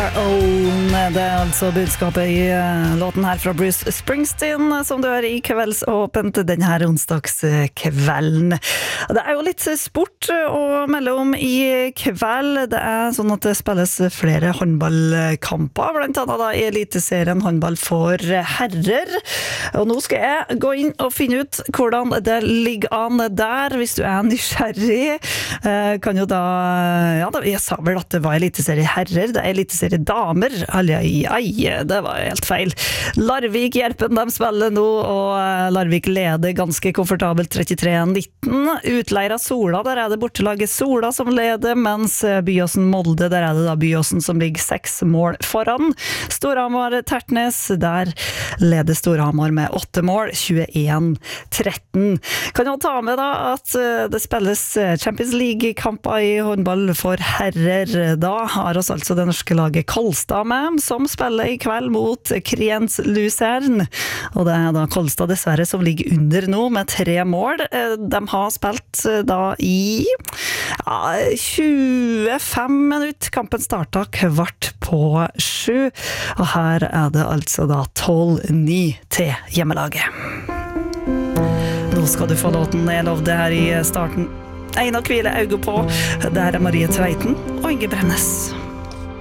our own. Det altså budskapet i låten her fra Bruce Springsteen, som du hører i Kveldsåpent denne onsdagskvelden. Det jo litt sport å melde om i kveld. Det sånn at det spilles flere håndballkamper, blant annet da i Eliteserien håndball for herrer. Og nå skal jeg gå inn og finne ut hvordan det ligger an der, hvis du nysgjerrig. Kan jo da, ja, jeg sa vel at det var Eliteserie herrer, det Eliteserie damer. Det var helt feil. Larvik-Gjerpen, de spiller nå, og Larvik leder ganske komfortabelt 33-19. Utleira Sola, der det bortelaget Sola som leder, mens Byåsen-Molde, der det da Byåsen som ligger 6 mål foran. Storhamar-Tertnes, der leder Storhamar med 8 mål, 21-13. Kan jo ta med da at det spilles Champions League-kamper i håndball for herrer. Da har oss altså det norske laget Kolstad med, som spiller i kveld mot Kriens Luzern. Og det da Kolstad dessverre som ligger under nå med 3 mål. De har spilt da i 25 minutter. Kampen startet 7:15, og her det altså da 12-9 til hjemmelaget. Nå skal du få låten jeg lovde her i starten. Ein å hvile øyne på. Det Marie Tveiten og Inge Bremnes.